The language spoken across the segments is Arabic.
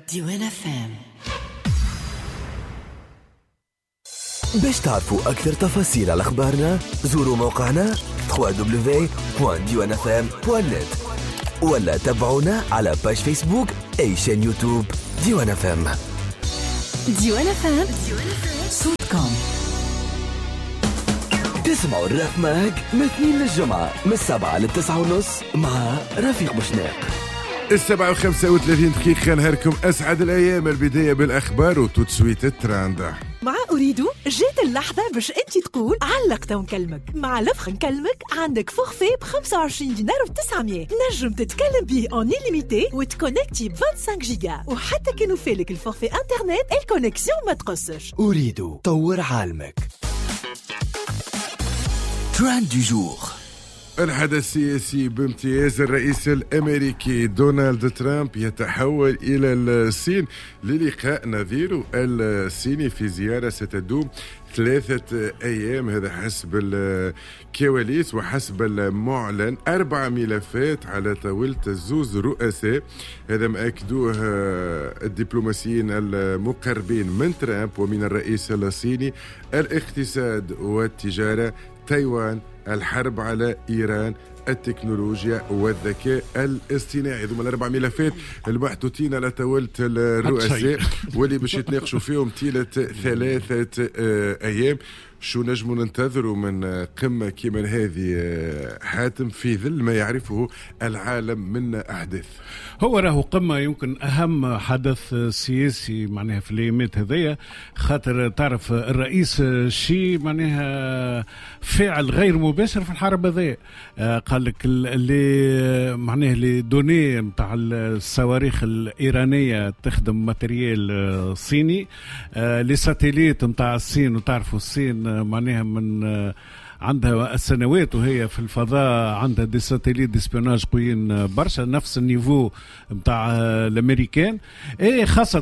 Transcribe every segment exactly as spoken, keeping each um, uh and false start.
ديوان اف ام. باش تعرفوا أكثر تفاصيل على أخبارنا زوروا موقعنا دبليو دبليو دبليو دوت ديوان اف ام دوت نت ولا تابعونا على باج فيسبوك أي شان يوتيوب ديوان اف ام. ديوان اف ام صوت كوم. تسمعوا الراب ماك من اثنين للجمعة من السبعة للتسعة ونص مع رفيق بوشناق. السبعة وخمسة وثلاثين دقيقة نهاركم أسعد الأيام. البداية بالأخبار وتوتسويت التراند. مع أريد جيت اللحظة باش أنت تقول علقت ونكلمك. مع لفخ نكلمك عندك فورفي ب خمسة وعشرين دينار و تسعمية نجم تتكلم به اون إليميتي وتكونكتي ب خمسة وعشرين جيجا، وحتى كانوا فالك الفورفي انترنت الكونيكسيون ما تقصش. أريد طور عالمك. تراند دو جور. الحدث السياسي بامتياز. الرئيس الأمريكي دونالد ترامب يتحول إلى الصين للقاء نظيره الصيني في زيارة ستدوم ثلاثة أيام. هذا حسب الكواليس وحسب المعلن. أربع ملفات على طاولة الزوز رؤساء. هذا ما أكدوه الدبلوماسيين المقربين من ترامب ومن الرئيس الصيني: الاقتصاد والتجارة، تايوان، الحرب على إيران، التكنولوجيا والذكاء الاصطناعي. ذوما الأربع ملفات المحطوطين على طاولة الرؤساء واللي باش يتناقشوا فيهم طيلة ثلاثة أيام. شو نجموا ننتظروا من قمة كيما هذه حاتم في ظل ما يعرفه العالم من أحداث؟ هو راهو قمة يمكن أهم حدث سياسي معناها في الأيامات هذية، خاطر تعرف الرئيس شي معناها فاعل غير مباشر في الحرب هذية. قال لك اللي معناها اللي دوني متاع الصواريخ الإيرانية تخدم ماتريال صيني، لي ساتيليت متاع الصين، وتعرفوا الصين معناها من عندها السنوات وهي في الفضاء عندها دي ساتيليت دي سبيوناج قويين برشا، نفس النيفو متاع الامريكان. ايه خاصة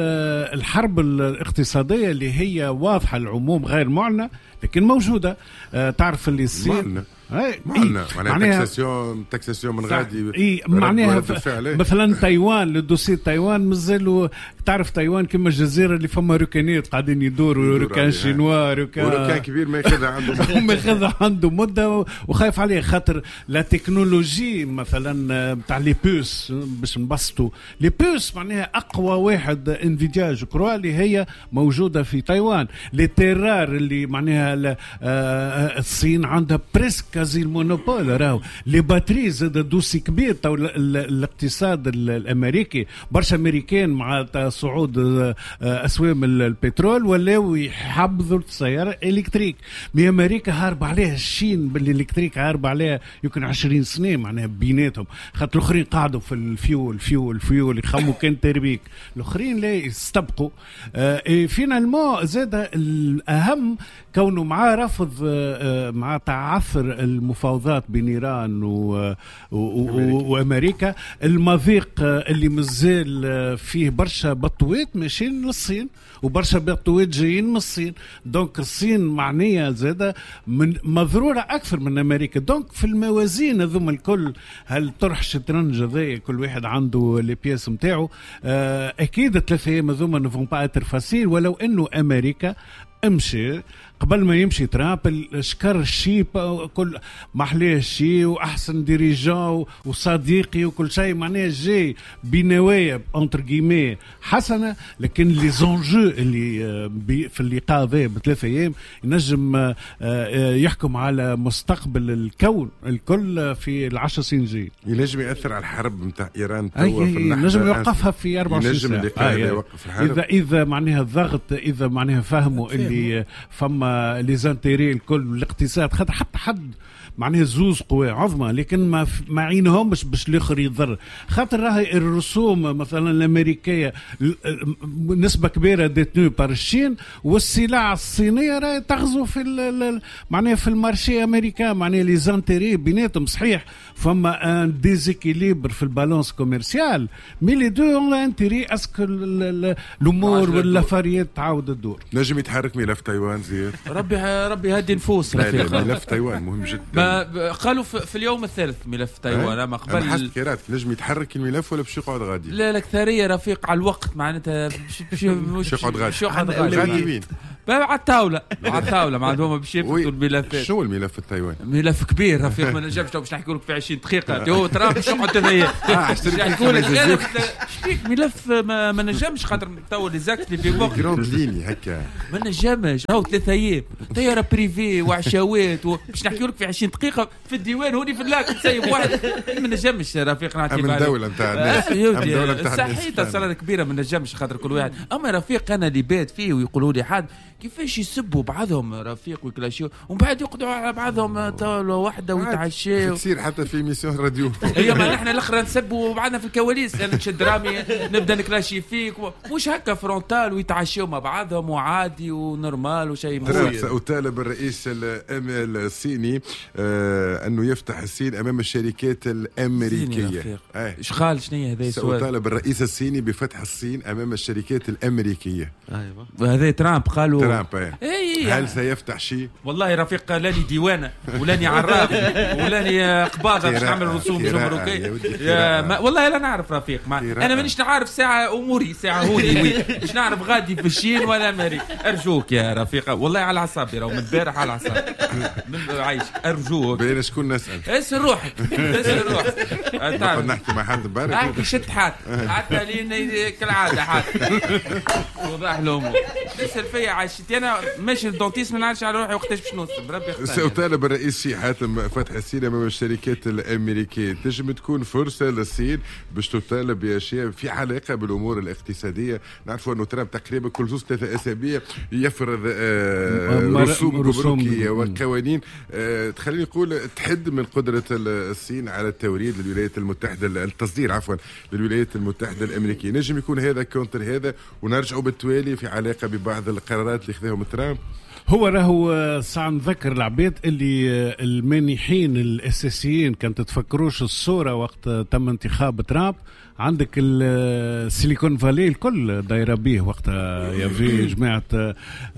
الحرب الاقتصادية اللي هي واضحة العموم غير معلنة لكن موجودة. اه تعرف اللي الصين اي معناها معناها تاكساسيون تاكساسيون من غادي اي معناها مثلا تايوان، للدوسي تايوان مازالوا تعرف تايوان كما الجزيره اللي فما روكانات قاعدين يدوروا، روكان شينوا، روكان روكان كبير ما ياخذ عنده ما ياخذ عنده مده وخايف عليه خاطر لا تكنولوجي مثلا تاع لي بوس باش نبسطوا لي بوس معناها اقوى واحد انفيديا جو كرو اللي هي موجوده في تايوان. لي تيرار اللي معناها الصين عندها بريسك كازي المونوبول. راهو لي باتري زاد دوسي كبير. تو الاقتصاد الامريكي برشا امريكان مع صعود اسوام البترول ولاو يحبذوا السياره الكتريك. مي امريكا هارب عليها الشين بالالكتريك، هارب عليها يمكن عشرين سنه معناها بيناتهم، خاطر الاخرين قاعدوا في الفيول الفيول الفيول يخموا كان تربيك، الاخرين لا يستبقوا. آه فينالمون زاد الاهم كونه معاه رفض آه مع تعثر المفاوضات بين إيران و... و... وأمريكا. المضيق اللي مازال فيه برشا بطوات ماشيين للصين وبرشا بطوات جايين من الصين. دونك الصين معنية زادة من مضرورة أكثر من أمريكا. دونك في الموازين هذوما الكل هل طرح شطرنج ذا كل واحد عنده لي بياس متاعه. أكيد الثلاثة أيام هذوما نفون با اتر فاسيل، ولو أنه أمريكا امشي قبل ما يمشي ترامب شكر الشيء كل محليه الشيء واحسن ديريجان وصديقي وكل شيء معناه جاي بنوايا انتر جيمي حسنه. لكن لي زونجو اللي في اللقاء ذا بثلاثة ايام ينجم يحكم على مستقبل الكون الكل في العشر سنين جاي. ينجم ياثر على الحرب نتاع ايران توا في اللحظه، ينجم يوقفها في أربعة وعشرين ساعه. آه يوقف الحرب اذا اذا معناها الضغط، اذا معناها فهموا اللي فما لي زانتيري الكل الاقتصاد، خاطر حتى حد معناها زوز قوى عظمى لكن ما ما عينهمش باش الاخر يضر. خاطر راهي الرسوم مثلا الامريكيه نسبه كبيره ديتنو بار الصين، والسلع الصينيه راهي تغزو في معناها في المارشي امريكان. معناها لي زانتيري بيناتهم صحيح فما ان ديزيكيليبر في البالانس كوميرسيال، مي لي دو اون انتيري اسكو الامور ولا فريات تعاود الدور. نجم يتحرك ملف تايوان زياد؟ ربي ربي هدي نفوس رفيق. ملف تايوان مهم جدا. ما قالوا في اليوم الثالث ملف تايوان اما قبل حسب كيرات نجم يتحرك الملف ولا باش يقعد غادي؟ لا الاكثريه رفيق على الوقت معناتها مش مش يقعد غادي. مش يقعد غادي وين؟ على الطاوله على الطاوله مع عندهم باش يفتحوا الملفات. شنو الملف التايوان؟ ملف كبير رفيق ما نجمش باش نحكي لك في عشرين دقيقه هو ترى باش يقعد تذيع. اه نحكي لك شفيك ملف ما, ما نجمش خاطر تو لي زاكت اللي في وقت جراند ليني هكا ما نجمش هاو ثلاثة ايام طياره بريفي وعشاوات باش نحكي لك في عشرين دقيقه في الديوان هوني في اللاك تسيب واحد ما نجمش رفيق نعطيك من دوله نتاع الناس دوله نتاع صحيت الصلاه كبيره ما نجمش خاطر كل واحد. اما رفيق انا اللي بات فيه ويقولوا لي حد كيفاش يسبوا بعضهم رفيق ويكلاشيو ومن بعد يقعدوا على بعضهم طاوله واحده ويتعشوا تصير حتى في ميسيون راديو. هي ما نحن الاخر نسبوا بعضنا في الكواليس انا نشد رامي نبدا نكلاشي فيك مش هكا فرونتال ويتعشوا مع بعضهم وعادي ونورمال وشيء مزيان. وطالب الرئيس الصيني آه انه يفتح الصين امام الشركات الامريكيه. ايش قال شنو هذا السؤال؟ طالب الرئيس الصيني بفتح الصين امام الشركات الامريكيه. ايوه هذا ترامب قالوا ترامب ايه. هل سيفتح شيء؟ والله رفيق لاني ديوانه ولاني عراف ولاني قباضه باش نعمل رسوم جمركيه والله لا نعرف رفيق ما انا مانيش نعرف ساعه اموري ساعه هوني مش نعرف غادي في الصين ولا امريكا. ارجوك يا رفيق والله على اعصابي راهو من البارح على اعصابي من عايش ارجوك بين شكون نسال اسال روحك اسال روحك تعرف نحكي مع حد امبارح احكي شت حد حتى لين كالعاده حد وضح له اسال فيا عايشتي انا ماشي الدونتيست ما نعرفش على روحي وقتاش باش نوصل ربي يختار. سأطالب الرئيس شي حاتم فتح الصين امام الشركات الامريكيه. تنجم تكون فرصه للصين باش تطالب باشياء في علاقه بالامور الاقتصاديه. نعرفوا انه ترامب تقريبا كل زوج ثلاثه اسابيع يفرض آه رسوم جمركيه وقوانين آه تخليني نقول تحد من قدره الصين على التوريد للولايات المتحده التصدير عفوا للولايات المتحده الامريكيه. نجم يكون هذا كونتر هذا ونرجعوا بالتوالي في علاقه ببعض القرارات اللي خذاهم ترامب. هو راهو ساعة نذكر العباد اللي المانحين الأساسيين كانت تفكروش الصورة وقت تم انتخاب ترامب. عندك السيليكون فالي الكل دايره به وقتها يافي جماعه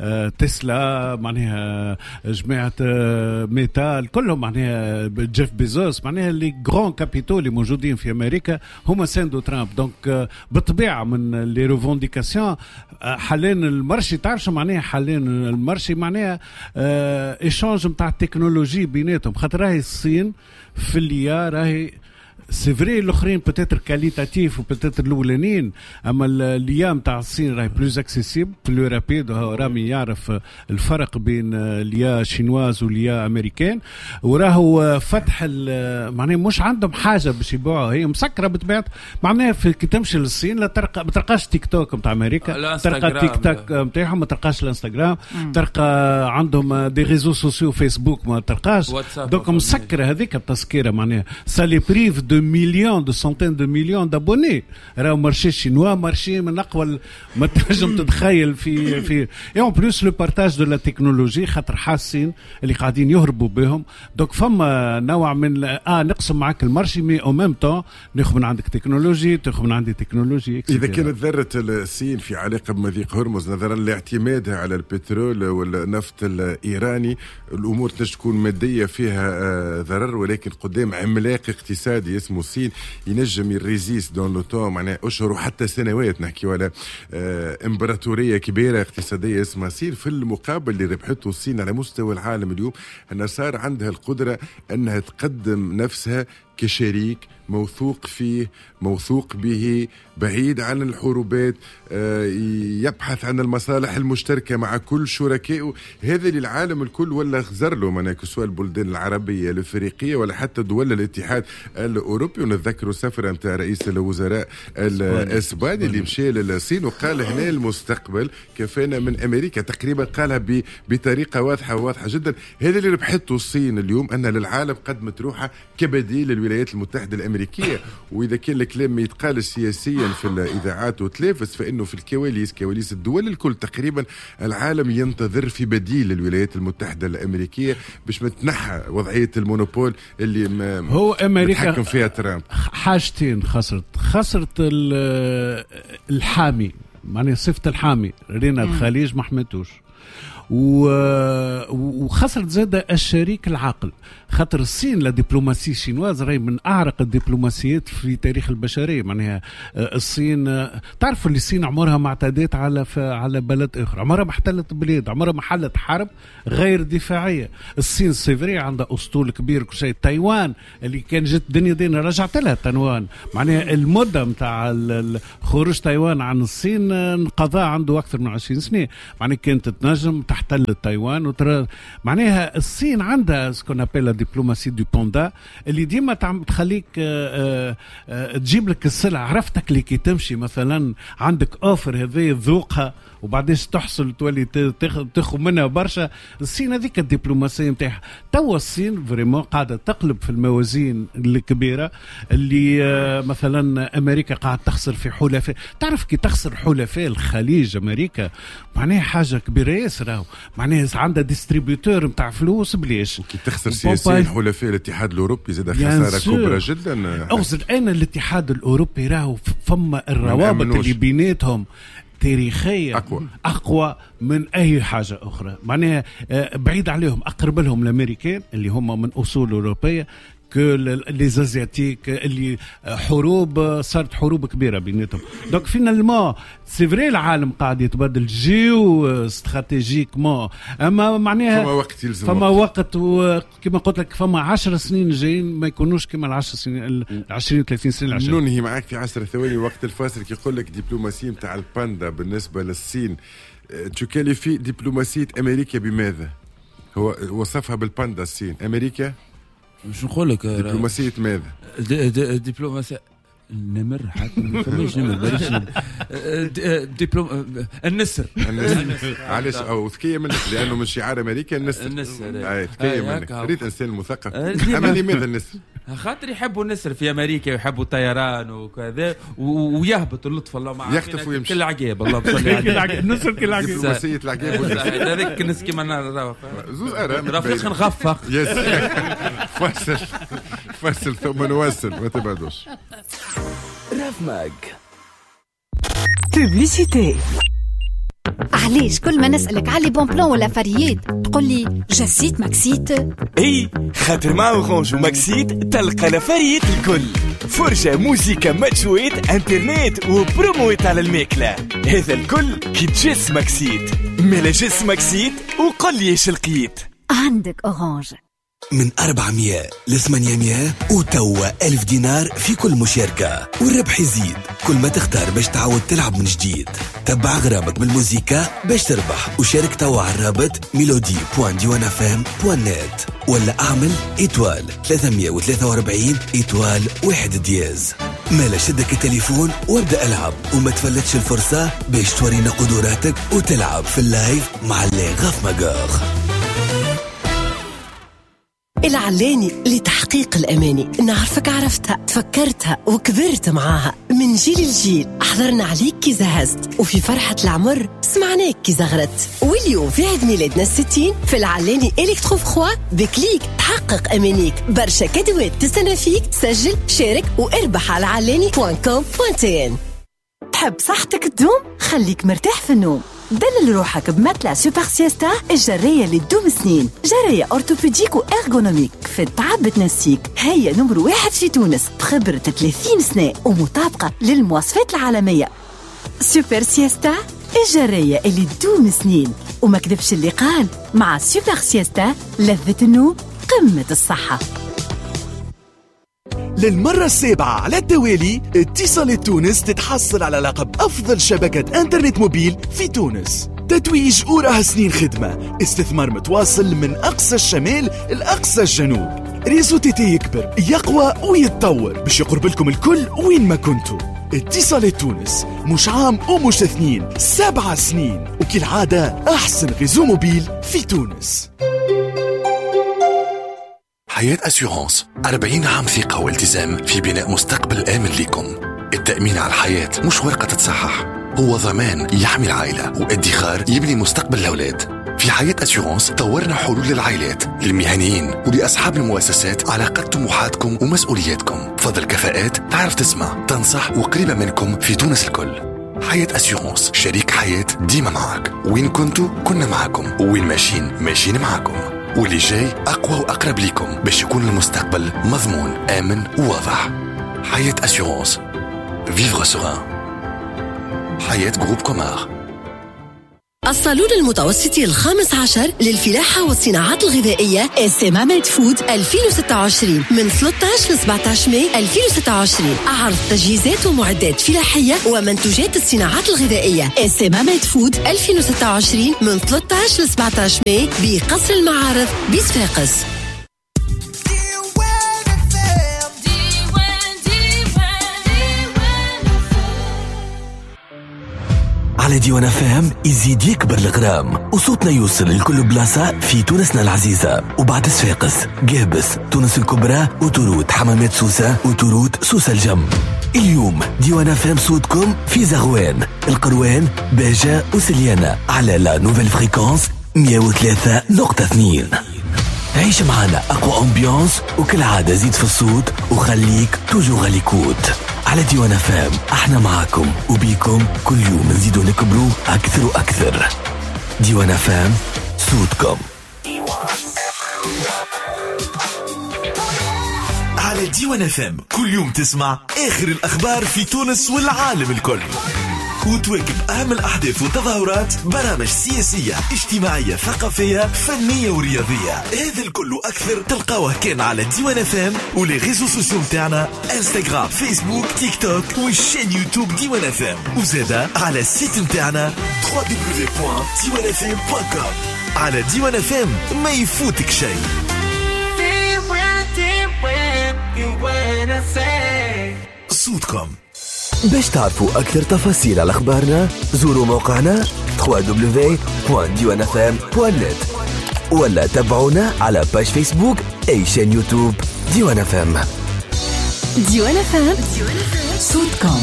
تسلا معناها جماعه ميتال كلهم معناها جيف بيزوس معناها اللي غران كابيتال اللي موجودين في امريكا هما ساندو ترامب. دونك بالطبيعه من لي ريفونديكاسيون حاليا المارشي تعرف معناها حاليا المارشي معناها ايشانج نتاع التكنولوجي بيناتهم خاطر راهي الصين في اللي راهي سي فري الاخرين بتاتر كاليتاتيف وبتاتر الاولانيين اما الايام تاع الصين راهي بلوز اكسيسيبل بلو رابيد. رامي يعرف الفرق بين اليا شينواز واليا امريكان وراهو فتح معناها مش عندهم حاجه باش يبيعوها هي مسكره بطبيعه معناها في كي تمشي للصين لا تلقى ما تلقاش تيك توك نتاع امريكا تلقى تيك توك نتاعهم ما تلقاش الانستغرام تلقى عندهم دي ريزو سوسيو فيسبوك ما تلقاش دونك مسكره هذيك التسكيره معناها سالي بريف دو مليون دو سنتين دو مليون دابوني. راهو مارشي شينوا مارشي من اقوى ما تنجم تتخيل في في اي اون بلوس لو بارتاج دو لا تكنولوجي خاطر حاسين اللي قاعدين يهربوا بهم. دونك فما نوع من اه نقسم معك المارشي مي او ميم طون ناخذ من عندك تكنولوجي تاخذ من عندي تكنولوجي. اذا كانت ذره الصين في علاقه بمضيق هرمز نظرا لاعتمادها على البترول والنفط الايراني الامور تنجم تكون ماديه فيها آه ضرر ولكن قدام عملاق اقتصادي اسمه الصين ينجم يريزيس دون لو طون معناها اشهر وحتى سنوات نحكي على آه امبراطوريه كبيره اقتصاديه اسمها الصين. في المقابل اللي ربحته الصين على مستوى العالم اليوم انها صار عندها القدره انها تقدم نفسها كشريك موثوق فيه موثوق به بعيد عن الحروبات يبحث عن المصالح المشتركة مع كل شركائه. هذا للعالم الكل ولا خزر له مناك سواء البلدان العربية الأفريقية ولا حتى دول الاتحاد الأوروبي. ونذكروا سفرة متاع رئيس الوزراء الإسباني اللي مشى للصين وقال هنا المستقبل كفانا من أمريكا تقريبا قالها بطريقة واضحة واضحة جدا. هذا اللي ربحته الصين اليوم أن للعالم قدمت روحها كبديل للولايات المتحدة الأمريكية. وإذا كان الكلام يتقال سياسيا في الإذاعات وتلافز فإنه في الكواليس كواليس الدول الكل تقريبا العالم ينتظر في بديل للولايات المتحدة الأمريكية باش ما تنحى وضعية المونوبول اللي ما هو أمريكا تحكم فيها ترامب. حاجتين خسرت خسرت الحامي معنى صفة الحامي رينا الخليج ما حمتوش وخسرت زادة الشريك العاقل، خاطر الصين لا دبلوماسية الشينواز راهي من أعرق الدبلوماسيات في تاريخ البشرية. معناها الصين تعرف اللي الصين عمرها ما اعتدت على على بلد آخر، عمرها ما احتلت بلاد، عمرها ما حلت حرب غير دفاعية. الصين سيفري عندها أسطول كبير كل شيء. تايوان اللي كان جت دنيا دينا رجعت لها تايوان، معناها المدة متاع خروج تايوان عن الصين انقضى عنده أكثر من عشرين سنة. معناها كانت تنجم تحتل تايوان وترى. معناها الصين عندها سكون ابيل دبلوماسي دو بوندا اللي ديما تخليك آآ آآ تجيب لك السلعة. عرفتك اللي كي تمشي مثلا عندك اوفر هذه ذوقها وبعدين تحصل تولي تاخذ منها برشا. الصين هذيك الدبلوماسية نتاعها. توا الصين فريمون قاعدة تقلب في الموازين الكبيرة اللي مثلا أمريكا قاعدة تخسر في حلفاء. تعرف كي تخسر حلفاء الخليج أمريكا معناها حاجة كبيرة ياسر، معناها عندها ديستريبيوتور متاع فلوس بليش. كي تخسر سياسيين حلفاء الاتحاد الأوروبي زاد خسارة كبرى جدا. أقصد أنا الاتحاد الأوروبي راهو فما الروابط اللي بيناتهم تاريخيا أقوى. أقوى من أي حاجة أخرى. معناها بعيد عليهم، أقرب لهم الأمريكان اللي هم من أصول أوروبية كالازياتيك اللي حروب صارت حروب كبيره بيناتهم. دونك فينالمون سي فري العالم قاعد يتبدل جيو استراتيجيكمون، اما معناها فما وقت يلزم فما وقت وكما قلت لك فما عشر سنين جايين ما يكونوش كما العشر سنين العشرين ثلاثين سنه العشرين. ننهي معاك في عشر ثواني وقت الفاصل. كي يقول لك دبلوماسيه نتاع الباندا بالنسبه للصين، تكاليفي دبلوماسيه امريكا بماذا؟ هو وصفها بالباندا الصين. امريكا مش نقول لك دبلوماسية ماذا؟ دبلوماسية النمر حتى ما فماش نمر بريش دبلوم النسر. علاش او ذكيه منك لانه من شعار امريكا النسر. النسر اي ذكيه منك. ريت انسان مثقف. اما لماذا النسر؟ خاطر يحبوا النسر في امريكا ويحبوا الطيران وكذا ويهبطوا اللطف الله معاه يختفوا يمشي كل عقاب. الله بصلي عليه النسر كل عقاب. دبلوماسية العقاب هذاك الناس كيما نرى زوز ارا رفيق نخفق. يس فصل فصل ثم نواصل ما تبعدوش. راف ماك بوبليسيتي. علاش كل ما نسألك على بون بلان ولا فريات تقول لي جسيت ماكسيت؟ اي خاطر مع اورانج وماكسيت تلقى لفريات الكل، فرجة موسيقى ماتشويت انترنت وبرومويت على الماكلة. هذا الكل كي تجس ماكسيت. ملا جس ماكسيت وقل لي ايش لقيت. عندك اورانج من أربعمية لثمانمية وتوا ألف دينار في كل مشاركة، والربح يزيد كل ما تختار باش تعود تلعب من جديد. تبع غرامك بالموسيقى باش تربح، وشارك توا على الرابط ميلودي بوان ديوان اف ام بوان نت، ولا اعمل إيتوال ثلاثمية وثلاثة وأربعين إيتوال واحد دياز. مالا شدك التليفون وابدأ العب، وما تفلتش الفرصة باش تورينا قدراتك وتلعب في اللايف مع اللي غاف ماغاغ. العلاني لتحقيق الأماني. نعرفك عرفتها، تفكرتها وكبرت معاها من جيل لجيل. حضرنا عليك كي زهزت، وفي فرحة العمر سمعناك كي زغرت. واليوم في عيد ميلادنا الستين في العلاني إلكترو فخوا بكليك تحقق أمانيك. برشا كادوات تستنى فيك. سجل، شارك واربح على علاني بوان كوم بوان تي ان. تحب صحتك تدوم؟ خليك مرتاح في النوم. دلل روحك بمتلة سوبر سيستا الجرية اللي تدوم سنين. جرية أورتوبيديك وإرغونوميك في التعب تنسيك. هي نمر واحد في تونس بخبرة ثلاثين سنة ومطابقة للمواصفات العالمية. سوبر سيستا الجرية اللي تدوم سنين. وما كذبش اللي قال، مع سوبر سيستا لذة النوم قمة الصحة. للمرة السابعة على التوالي اتصالات تونس تتحصل على لقب أفضل شبكة انترنت موبيل في تونس. تتويج وراها سنين خدمة، استثمار متواصل من أقصى الشمال لأقصى الجنوب. ريزو تيتي يكبر يقوى ويتطور باش يقرب لكم الكل وين ما كنتوا. اتصالات تونس مش عام ومش اثنين، سبعة سنين، وكالعادة أحسن ريزو موبيل في تونس. حياة أسيورانس، أربعين عام ثقة والتزام في بناء مستقبل آمن لكم. التأمين على الحياة مش ورقة تتصحح، هو ضمان يحمي العائلة وادخار يبني مستقبل الأولاد. في حياة أسيورانس طورنا حلول للعائلات، للمهنيين ولأصحاب المؤسسات على قد طموحاتكم ومسؤولياتكم. فضل كفاءات تعرف تسمع، تنصح وقريبة منكم في تونس الكل. حياة أسيورونس، شريك حياة ديما معك. وين كنتوا كنا معكم، وين ماشيين ماشيين معكم، واللي جاي أقوى وأقرب لكم باش يكون المستقبل مضمون آمن وواضح. حياة أسيورونس، فيفغ سوران. حياة جروب كومار. الصالون المتوسطي الخامس عشر للفلاحة والصناعات الغذائية اس ام ميد فود ألفين وستة وعشرين من ثلاثة عشر ل سبعة عشر ماي ألفين وستة وعشرين. عرض تجهيزات ومعدات فلاحية ومنتوجات الصناعات الغذائية اس ام ميد فود ألفين وستة وعشرين من ثلاثة عشر ل سبعة عشر ماي بقصر المعارض بصفاقس. على ديوان اف ام يزيد يكبر الغرام وصوتنا يوصل لكل بلاصة في تونسنا العزيزة وبعد صفاقس، قابس، تونس الكبرى، وتروت حمامات سوسة وتروت سوسة الجم. اليوم ديوان اف ام صوتكم في زغوان، القروان، باجة وسليانة على لا نوفيل فريكونس مية وثلاثة نقطة اثنين. عيش معنا أقوى أمبيانس وكل عادة زيد في الصوت وخليك توجو غاليكوت. على ديوان اف ام احنا معاكم وبيكم كل يوم نزيدو نكبروا أكثر وأكثر. ديوان اف ام صوتكم. على ديوان اف ام كل يوم تسمع آخر الأخبار في تونس والعالم الكل، وتواكب أهم الأحداث والتظاهرات، برامج سياسية اجتماعية ثقافية فنية ورياضية. هذا الكل وأكثر تلقاوه كان على ديوان اف ام ولي ريزو سوسيو متاعنا انستغرام فيسبوك تيك توك والشين يوتيوب ديوان اف ام، وزادا على السيت متاعنا دبليو دبليو دبليو بوان ديوان اف ام بوان كوم. على ديوان اف ام ما يفوتك شيء. صوتكم. باش تعرفوا أكثر تفاصيل على أخبارنا زوروا موقعنا دبليو دبليو دبليو بوان ديوان اف ام بوان نت ولا تابعونا على باج فيسبوك أي شان يوتيوب ديوان اف ام. ديوان اف ام صوتكم.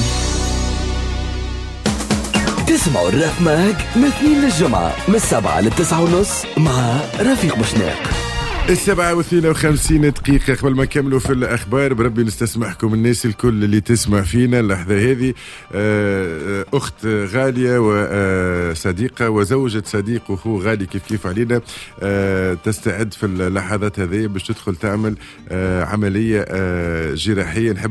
تسمعوا الراب ماك من اثنين للجمعة من السبعة للتسعة ونص مع رفيق بوشناق. السبعة واثنين وخمسين دقيقة. قبل ما نكملوا في الأخبار بربي نستسمحكم الناس الكل اللي تسمع فينا اللحظة هذه. أخت غالية وصديقة وزوجة صديق وأخو غالي كيف كيف علينا تستعد في اللحظات هذه باش تدخل تعمل عملية جراحية. نحب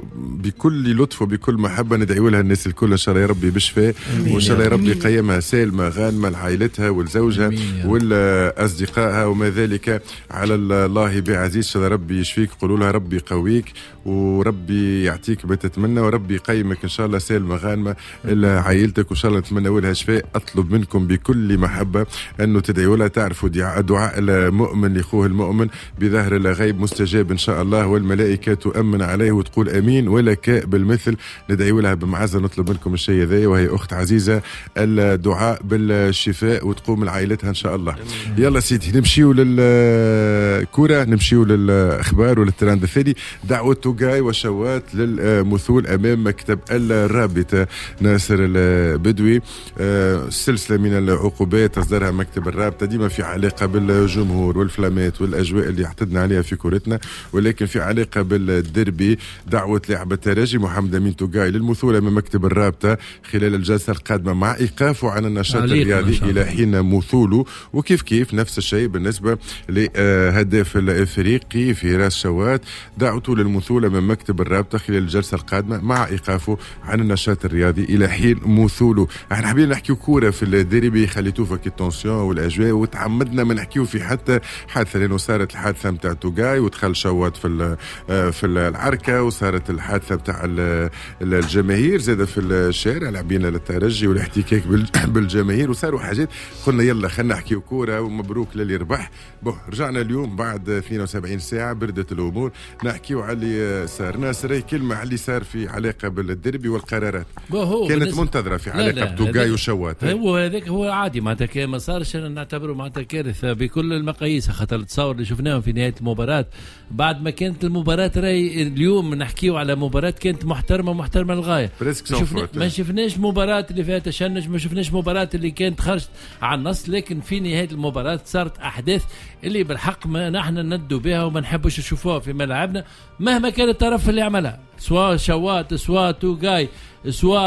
بكل لطف وبكل محبة ندعو لها الناس الكل إن شاء الله يا ربي بالشفاء، وإن شاء الله يا ربي يقيمها سالمة غانمة لعائلتها ولزوجها ولأصدقائها وما ذلك على الله بعزيز. ربي يشفيك، قولوا لها ربي يقويك وربي يعطيك ما تتمنى وربي يقيمك ان شاء الله سالمة غانمة الا عائلتك وان شاء الله نتمنى لها شفاء. اطلب منكم بكل محبة انه تدعوا لها. تعرفوا دعاء المؤمن لاخوه المؤمن بظهر الغيب مستجاب ان شاء الله، والملائكة تؤمن عليه وتقول امين ولك بالمثل. ندعو لها بمعزة، نطلب منكم الشيء ذا، وهي اخت عزيزة، الدعاء بالشفاء وتقوم لعائلتها ان شاء الله. يلا سيدي نمشيو للكرة، نمشيو للاخبار وللترند الثاني. دعوة توغاي وشوات للمثول امام مكتب الرابطة. ناصر البدوي، سلسلة من العقوبات اصدرها مكتب الرابطة ديما في علاقة بالجمهور والفلامات والاجواء اللي اعتدنا عليها في كورتنا، ولكن في علاقة بالدربي. دعوة لاعب الترجي محمد امين توغاي للمثول امام مكتب الرابطة خلال الجلسة القادمة مع ايقافه عن النشاط الرياضي الى حين مثوله، وكيف كيف نفس الشيء بالنسبة لهداف الافريقي فراس شوات. دعوته للمثول امام مكتب الرابطة خلال الجلسة القادمة مع ايقافه عن النشاط الرياضي الى حين مثوله. احنا حابين نحكيو كورة في الديربي، خليتوه فك التونسيون والاجواء، وتعمدنا ما نحكيو في حتى حادثة، لانه صارت الحادثة نتاع توغاي ودخل شوات في في العركة، وصارت الحادثة نتاع الجماهير زاد في الشارع لاعبين للترجي والاحتكاك بالجماهير، وصاروا حاجات. قلنا يلا خلينا نحكيو كورة ومبروك للي ربح. بوه رجعنا اليوم بعد اثنين وسبعين ساعة بردت الامور، نحكيو على اللي صار. ناصر اي كلمة على اللي صار في علاقة بالدربي والقرارات كانت منتظرة في علاقة بتوغاي وشوات. هو هذاك هو عادي معناتها ما صارش نعتبره معناتها كارثة بكل المقاييس، خاطر التصور اللي شفناهم في نهاية المباراة بعد ما كانت المباراة راي اليوم نحكيو على مباراة كانت محترمة محترمة للغاية. شفنا ما شفناش مباراة اللي فيها تشنج، ما شفناش مباراة اللي كانت خرجت عن النص، لكن في نهاية المباراة صارت أحداث اللي بالحق ما نحن ندوا بها وما نحبش نشوفوها في ملعبنا مهما كان الطرف اللي عملها. سواء شوات سواء توغاي سواء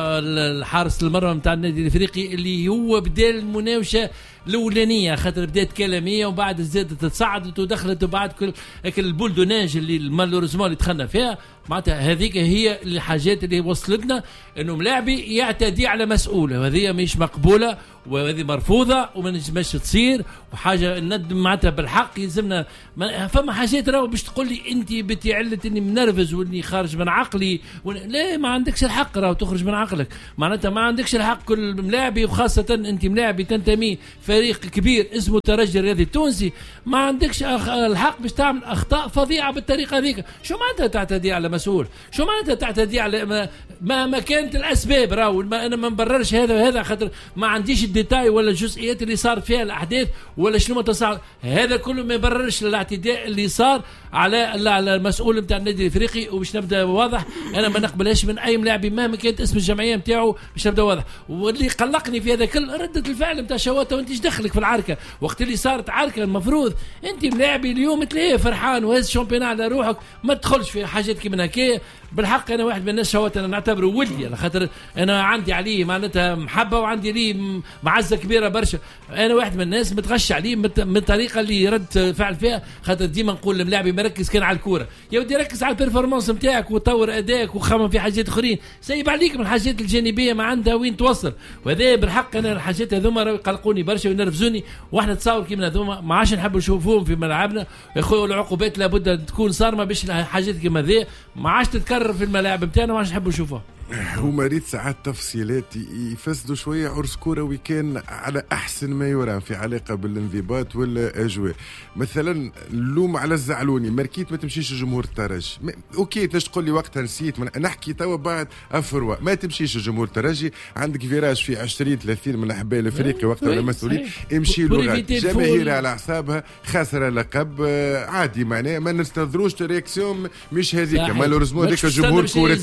الحارس المرمى نتاع النادي الافريقي اللي هو بدا المناوشه الاولانيه خاطر بدات كلاميه وبعد زادت تصعدت ودخلت وبعد كل البولدوناج اللي مالوريزمون اللي دخلنا فيها معناتها هذيك هي الحاجات اللي وصلتنا انه ملاعبي يعتدي على مسؤوله وهذه مش مقبوله وهذه مرفوضه وما نجمش تصير وحاجه ندم معناتها بالحق يلزمنا فما حاجات راهو باش تقول لي انت بتي علة اني منرفز واني خارج من عقلي لا ما عندكش الحق راهو تخرج من عقلك معناتها ما عندكش الحق كل ملاعبي وخاصه انت ملاعبي تنتمي فريق كبير اسمه الترجي الرياضي التونسي ما عندكش الحق باش تعمل اخطاء فظيعه بالطريقه هذيك شو معناتها تعتدي على مسؤول شو معناتها تعتدي على ما, ما, ما كانت الاسباب راهو انا ما نبررش هذا وهذا خاطر ما عنديش الديتاي ولا الجزئيات اللي صارت فيها الاحداث ولا شنو تصاعد هذا كله ما يبررش الاعتداء اللي صار على على المسؤول نتاع النادي الافريقي وباش نبدا واضح انا ما نقبلهاش من اي ملاعبي مهما كانت اسم الجمعيه نتاعو باش نبدا واضح واللي قلقني في هذا كل رده الفعل نتاع شواته وانت ايش دخلك في العركه وقت اللي صارت عركه المفروض انت ملاعبي اليوم تلاقيه فرحان وهز شامبيون على روحك ما تدخلش في حاجات كيما هكا بالحق انا واحد من الناس شواته انا نعتبره ولدي على خاطر انا عندي عليه معناتها محبه وعندي ليه معزه كبيره برشا انا واحد من الناس متغش عليه من الطريقه اللي رد فعل فيها خاطر ديما نقول للاعبي مركز كان على الكوره يا ودي ركز على البرفورمانس نتاعك وطور ادائك وخمم في حاجات اخرين سيب عليك من الحاجات الجانبيه ما عندها وين توصل وهذا بالحق انا الحاجات هذوما يقلقوني برشا وينرفزوني واحنا تصور كيما هذوما ما عادش نحب نشوفوهم في ملعبنا يا خويا العقوبات لابد تكون صارمه باش حاجات كيما ذي ما عادش تتكرر في الملاعب نتاعنا ما عادش نحب نشوفوها هما ريت ساعات تفصيلات يفسدوا شويه عرس كروي كان على احسن ما يرام في علاقه بالانضباط والاجواء مثلا اللوم على الزعلوني ماركيت ما تمشيش الجمهور الترجي اوكي تنجم تقول لي وقتها نسيت نحكي توا بعد افروا ما تمشيش الجمهور الترجي عندك فيراج في عشرين ثلاثين من احباء الافريقي وقتها ولا مسؤولين امشي له جماهير على حسابها خاسره لقب عادي معناه ما نستنظروش رياكسيون مش هذيك مالوريزمون هذيك الجمهور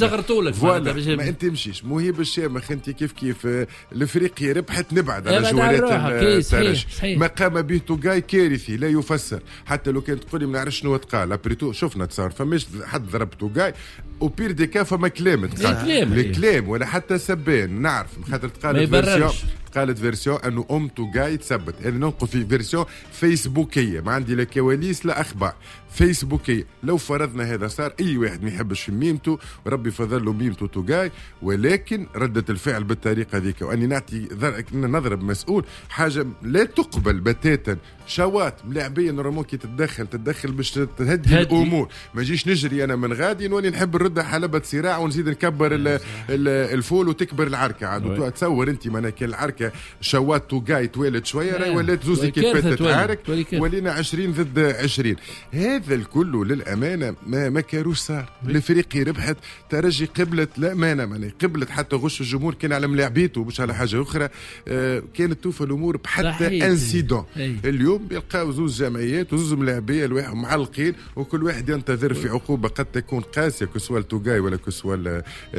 كورتنا ما انت مشيش مهيب الشامخ انت كيف كيف الافريقيا ربحت نبعد على جوالات الترجي ما قام به توغاي كارثي لا يفسر حتى لو كانت تقولي ما نعرفش شنو تقال ابريتو شفنا تصار فماش حد ضرب توغاي وبير دي كا فما كلام تقال الكلام ولا حتى سبان نعرف خاطر تقال فيرسيون قالت فيرسيون انه ام توغاي تثبت انا ننقل في فيرسيون فيسبوكيه ما عندي لا كواليس لا اخبار فيسبوكيه لو فرضنا هذا صار اي واحد ما يحبش في ميمته وربي فضل له ميمته توغاي ولكن ردة الفعل بالطريقه ذيك واني نعطي نضرب مسؤول حاجه لا تقبل بتاتا شوات ملاعبيه نورمال كي تتدخل تتدخل باش تهدي الامور ما جيش نجري انا من غادي نولي نحب نرد حلبة صراع ونزيد نكبر ال ال الفول وتكبر العركه عاد تصور انت ما كان العركه شوات توغاي توالت شويه راهي ولات زوزي كيف تتعارك ولينا عشرين ضد عشرين هذا الكل للامانه ما ما كاروش صار الافريقي ربحت ترجي قبلت لا مانع مانع قبلت حتى غش الجمهور كان على ملاعبيته مش على حاجه اخرى آه كانت توفى الامور بحتى انسيدون اليوم بيلقاو زوز جمعيات وزوز ملاعبيه الواحد معلقين وكل واحد ينتظر في عقوبه قد تكون قاسيه كسوا التوغاي ولا كسوا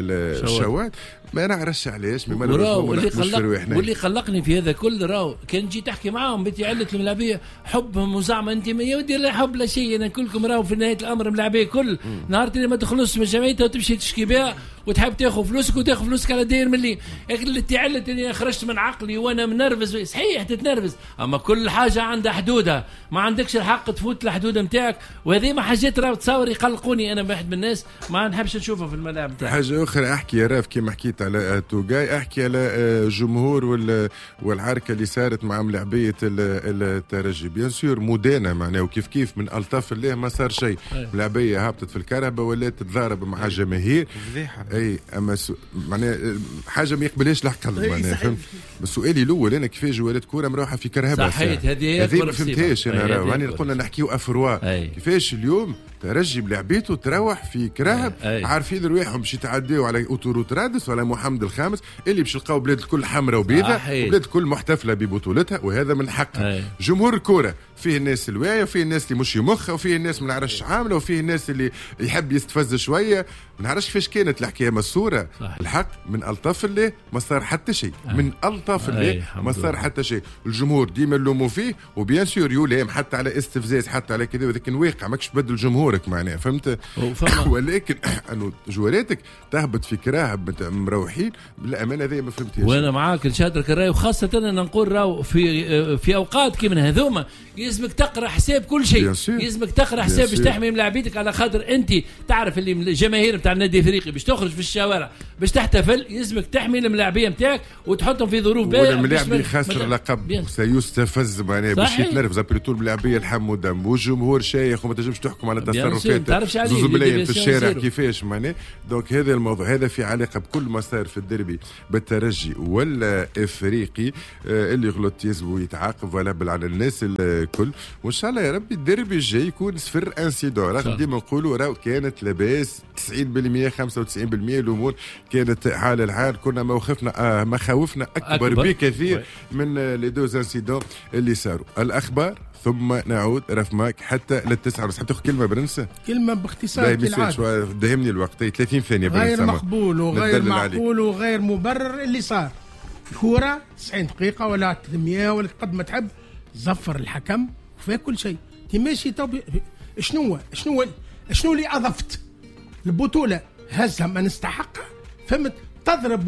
الشوات ما نعرفش علاش ما واللي قلق واللي قلقني في هذا كل راهو كان جي تحكي معاهم بتي علة الملاعبيه حبهم وزعما انت يا ودي لا حب لا شيء انا كلكم راهو في نهايه الامر ملاعبيه كل نهار اللي ما تخلصش من جمعيتها وتمشي تشكي بها وتحب تاخذ فلوسك وتاخذ فلوسك على داير ملي لكن اللي تعلت اني خرجت من عقلي وانا منرفز صحيح تتنرفز اما كل حاجه عندها حدودها ما عندكش الحق تفوت الحدود نتاعك وهذه ما حاجات راهو تصور يقلقوني انا واحد من الناس ما نحبش نشوفها في الملاعب نتاعي حاجه اخرى احكي يا راف كيما حكيت على توغاي احكي على الجمهور والعركه اللي صارت مع ملاعبيه الترجي بيان سور مدانه معناه وكيف كيف من الطاف الله ما صار شيء ملاعبيه هبطت في الكهرباء ولا تتضارب مع جماهير اي اما سو... معناها حاجه ما يقبلهاش العقل معناها فهمت بس سؤالي الاول انا كيفاش جوالات كوره مروحه في كرهبه صحيت هذه هذه ما فهمتهاش انا راه يعني قلنا نحكيو افروا كيفاش اليوم ترجي بلعبيته تروح في كرهب عارفين رواحهم باش يتعداو على اوتوروت رادس ولا محمد الخامس اللي باش يلقاو بلاد الكل حمراء وبيضاء وبلاد الكل محتفله ببطولتها وهذا من حقها جمهور الكوره فيه الناس الواعيه وفيه الناس اللي مش يمخ وفيه الناس ما نعرفش عامله وفيه الناس اللي يحب يستفز شويه ما نعرفش كيفاش كانت الحكايه مسوره الحق من الطاف الله ما صار حتى شيء من الطاف الله ما صار حتى شيء الجمهور ديما نلوموا فيه وبيان سور يولام حتى على استفزاز حتى على كذا ولكن واقع ماكش تبدل الجمهور جمهورك معناها فهمت. ولكن انه جواراتك تهبط في كراهه مروحين بالامانه هذه ما فهمتهاش. وانا معاك نشاطرك الراي، وخاصه انا نقول راهو في في اوقات كيما هذوما يلزمك تقرا حساب كل شيء، يلزمك تقرا حساب باش تحمي ملاعبيتك، على خاطر انت تعرف اللي الجماهير نتاع النادي الافريقي باش تخرج في الشوارع باش تحتفل، يلزمك تحمي الملاعبيه نتاعك وتحطهم في ظروف باهيه. والملاعب اللي خاسر لقب سيستفز معناها باش يتنرفز ابريتو الملاعبيه الحمو دم والجمهور شايخ وما تنجمش تحكم على تصرفات زوز ملايين في الشارع كيفاش معناها. دونك هذا الموضوع هذا في علاقه بكل ما صار في الدربي بالترجي ولا افريقي. آه اللي غلط يزبو يتعاقب ولا على الناس الكل، وان شاء الله يا ربي الدربي الجاي يكون صفر انسيدون. راه ديما نقولوا راه كانت لاباس تسعين بالمئة خمسة وتسعين بالمئة الامور كانت حال الحال، كنا موقفنا آه مخاوفنا اكبر, أكبر. بكثير وي. من لي دوز انسيدون اللي صاروا. الاخبار ثم نعود رفماك حتى للتسعة. بس حتى كلمة برنسة، كلمة باختصار كالعادة دهمني الوقت ثلاثين ثانية غير مقبول وغير معقول وغير مبرر اللي صار. كورة تسعين دقيقة ولا ثلاثمئة ولا قد ما تحب، زفر الحكم وفيه كل شيء تماشي. طب شنو شنو شنو اللي أضفت البطولة؟ هزها من استحقها فهمت، تضرب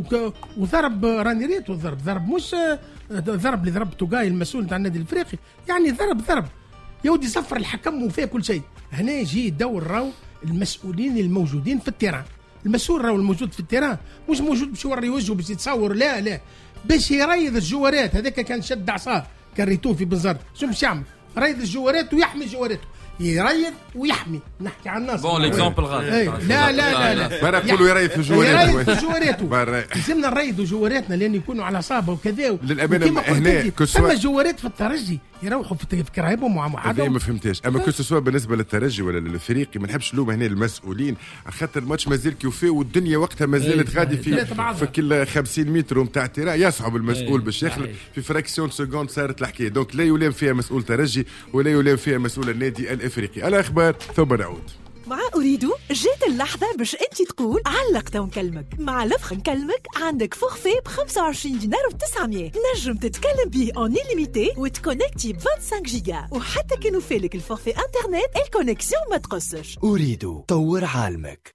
وضرب راني ريت وضرب ضرب مش ضرب اللي ضربته جاي المسؤول تاع النادي الافريقي، يعني ضرب ضرب يا ودي صفر الحكم وفيه كل شيء. هنا يجي دور راو المسؤولين الموجودين في التيران. المسؤول راو الموجود في التيران مش موجود باش يوري وجهه باش يتصور، لا لا باش يريض الجوارات. هذاك كان شد عصاه كان ريتوه في بنزرت، شو باش يعمل؟ ريض الجوارات ويحمي جواراته، يريض ويحمي. نحكي عن الناس بون ليكزامبل غادي. لا لا لا لا برا كله يريض في جواراته، يريض في جواراته. لازمنا نريضوا جواراتنا لان يكونوا على صابه وكذا. للامانه هنا كسوا جوارات في الترجي يروحوا في كراهبهم مع هذا ما فهمتهاش. اما كسوا بالنسبه للترجي ولا للفريقي ما نحبش نلوم هنا المسؤولين، خاطر الماتش مازال كيوفي والدنيا وقتها مازالت غادي في في كل خمسين متر نتاع تيرا. يصعب المسؤول باش يخلق في فراكسيون سكوند صارت الحكايه. دونك لا يلام فيها مسؤول ترجي ولا يلام فيها مسؤول النادي الافريقي. الاخبار ثم نعود. مع أريدو جات اللحظة باش أنت تقول علقت ونكلمك. مع لفخ نكلمك عندك فورفي ب خمسة وعشرين دينار وتسعمية نجم تتكلم بيه اون إليميتي وتكونكتي ب خمسة وعشرين جيجا، وحتى كي نوفيلك الفورفي انترنت الكونيكسيون ما تقصش. أريدو طور عالمك.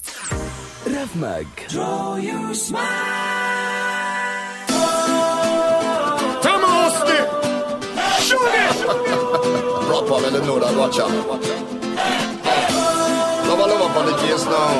راف ماك Proper, let them know that watch out. Love, love up on the case now.